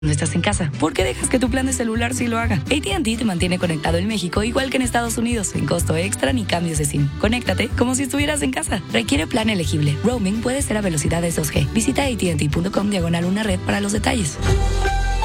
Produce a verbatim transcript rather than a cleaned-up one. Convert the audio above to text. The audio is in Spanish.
no estás en casa. ¿Por qué dejas que tu plan de celular sí lo haga? A T and T te mantiene conectado en México igual que en Estados Unidos, sin costo extra ni cambios de SIM. Conéctate como si estuvieras en casa. Requiere plan elegible. Roaming puede ser a velocidades dos G. Visita A T and T punto com diagonal una red para los detalles.